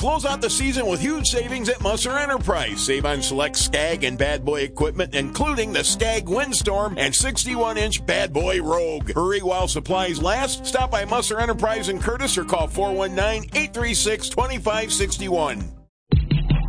Close out the season with huge savings at Musser Enterprise. Save on select Skag and Bad Boy equipment, including the Skag Windstorm and 61-inch Bad Boy Rogue. Hurry while supplies last. Stop by Musser Enterprise in Curtis or call 419-836-2561.